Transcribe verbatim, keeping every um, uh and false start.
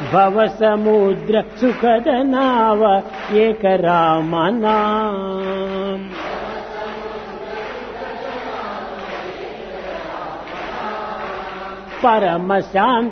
భవ సముద్ర సుఖద నావ ఏక రామనా పరమ శాంతి